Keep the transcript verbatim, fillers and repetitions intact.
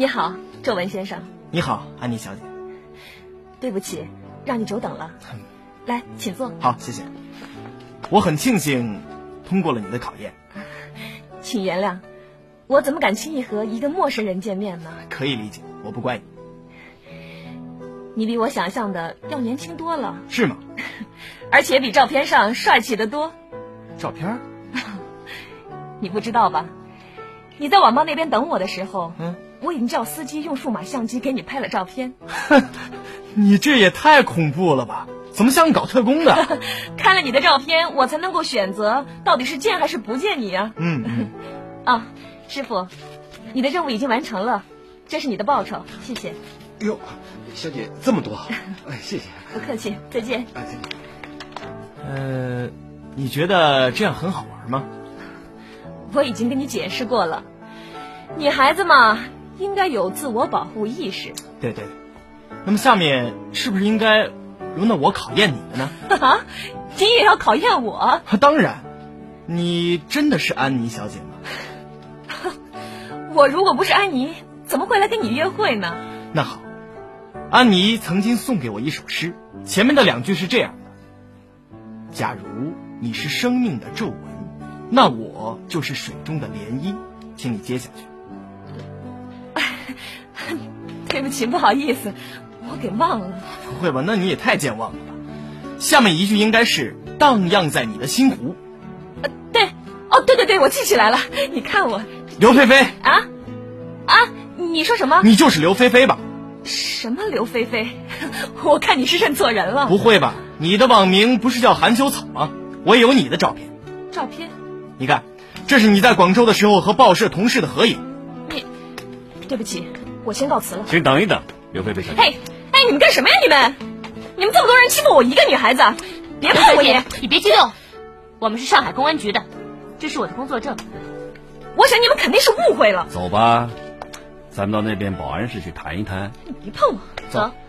你好，周文先生。 你好，安妮小姐。 对不起，让你久等了。来，请坐。 好，谢谢。我很庆幸通过了你的考验。 请原谅，我怎么敢轻易和一个陌生人见面呢？ 可以理解，我不怪你。 你比我想象的要年轻多了。 是吗？ 而且比照片上帅气得多。 照片？ 你不知道吧？你在网吧那边等我的时候， 嗯， 我已经叫司机用数码相机给你拍了照片。 你这也太恐怖了吧？怎么像搞特工的？ 看了你的照片，我才能够选择到底是见还是不见你啊。 嗯嗯。 啊，师傅，你的任务已经完成了，这是你的报酬，谢谢。 哟，小姐这么多，哎，谢谢。 不客气，再见。 哎，再见。 呃，你觉得这样很好玩吗？ 我已经跟你解释过了，女孩子嘛，应该有自我保护意识。 对对。那么下面是不是应该轮到我考验你了呢？ 啊，你也要考验我？ 当然，你真的是安妮小姐吗？ 我如果不是安妮，怎么会来跟你约会呢？ 那好，安妮曾经送给我一首诗，前面的两句是这样的：假如你是生命的皱纹，那我就是水中的涟漪，请你接下去。 对不起，不好意思，我给忘了。 不会吧？那你也太健忘了吧。下面一句应该是荡漾在你的心湖。 呃，对，哦，对对对，我记起来了。你看我， 刘菲菲啊啊！你说什么？ 你就是刘菲菲吧？ 什么刘菲菲？我看你是认错人了。 不会吧？你的网名不是叫含羞草吗？我也有你的照片。 照片？ 你看，这是你在广州的时候和报社同事的合影。 你，对不起，我先告辞了。 请等一等，刘菲菲小姐。 嘿，哎，你们干什么呀？你们，你们这么多人欺负我一个女孩子，别碰我也！ 你别激动，我们是上海公安局的，这是我的工作证。 我想你们肯定是误会了。 走吧，咱们到那边保安室去谈一谈。 你别碰我， 走。